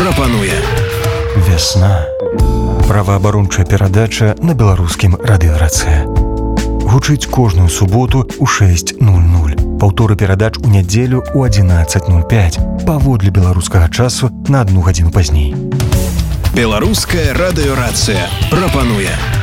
прапануе. Вясна. Праваабарончая перадача на беларускім радыёрацыя. Гучыць кожную суботу ў 6:00. Паўторы перадач у нядзелю ў 11:05. Паводле беларускага часу на 1 гадзіну пазней. Беларуская радыёрацыя прапануе.